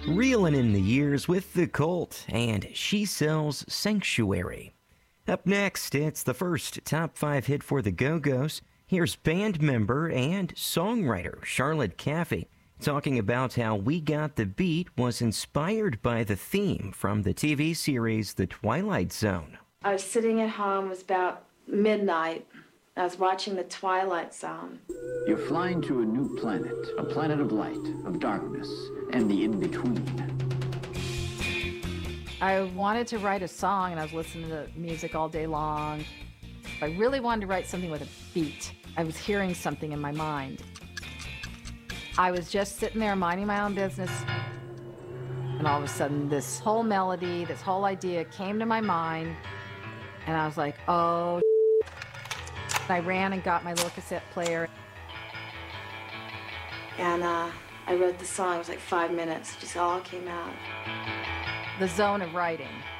Reeling in the years with the Cult, and She Sells Sanctuary. Up next, it's the first top 5 hit for the Go-Go's. Here's band member and songwriter Charlotte Caffey talking about how We Got the Beat was inspired by the theme from the TV series The Twilight Zone. I was sitting at home, it was about midnight. I was watching The Twilight Zone. You're flying to a new planet, a planet of light, of darkness, and the in-between. I wanted to write a song, and I was listening to music all day long. I really wanted to write something with a beat. I was hearing something in my mind. I was just sitting there minding my own business, and all of a sudden this whole melody, this whole idea came to my mind, and I was like, oh. I ran and got my little cassette player. And I wrote the song. It was like 5 minutes. It just all came out. The zone of writing.